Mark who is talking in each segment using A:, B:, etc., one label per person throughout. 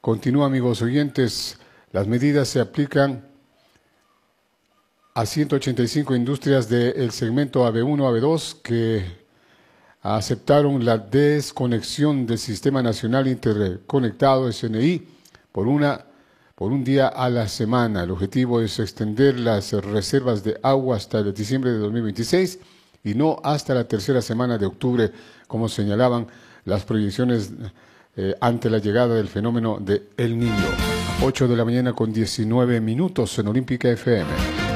A: Continúa, amigos oyentes, las medidas se aplican a 185 industrias del segmento AB1, AB2 que aceptaron la desconexión del Sistema Nacional Interconectado SNI por un día a la semana. El objetivo es extender las reservas de agua hasta el diciembre de 2026 y no hasta la tercera semana de octubre, como señalaban las proyecciones ante la llegada del fenómeno de El Niño. 8 de la mañana con 19 minutos en Olímpica FM.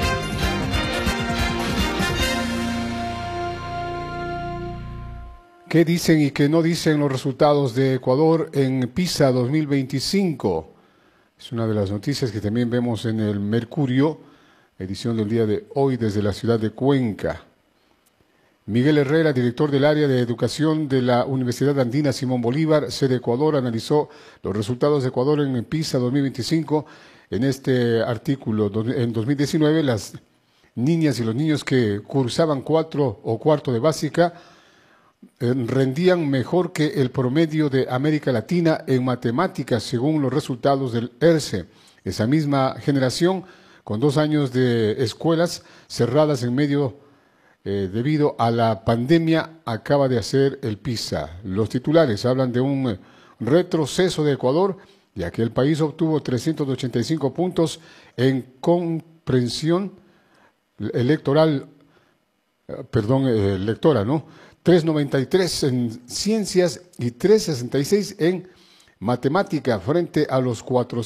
A: ¿Qué dicen y qué no dicen los resultados de Ecuador en PISA 2025? Es una de las noticias que también vemos en el Mercurio, edición del día de hoy desde la ciudad de Cuenca. Miguel Herrera, director del área de educación de la Universidad Andina Simón Bolívar, sede Ecuador, analizó los resultados de Ecuador en PISA 2025. En este artículo, en 2019, las niñas y los niños que cursaban cuarto de básica rendían mejor que el promedio de América Latina en matemáticas, según los resultados del ERCE. Esa misma generación, con 2 años de escuelas cerradas en medio debido a la pandemia, acaba de hacer el PISA. Los titulares hablan de un retroceso de Ecuador, ya que el país obtuvo 385 puntos en comprensión electoral, lectora, ¿no? 393 en ciencias y 366 en matemática, frente a los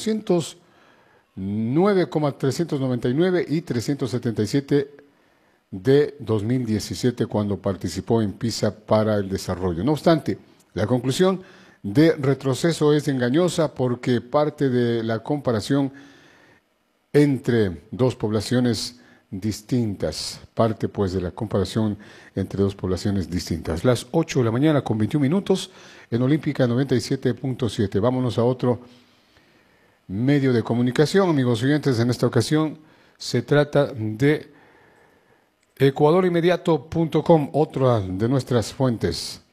A: 409,399 y 377 de 2017 cuando participó en PISA para el desarrollo. No obstante, la conclusión de retroceso es engañosa porque parte de la comparación entre dos poblaciones distintas, parte pues de la comparación entre dos poblaciones distintas. Las 8 de la mañana con 21 minutos en Olímpica 97.7. Vámonos a otro medio de comunicación, amigos oyentes. En esta ocasión se trata de ecuadorinmediato.com, otra de nuestras fuentes.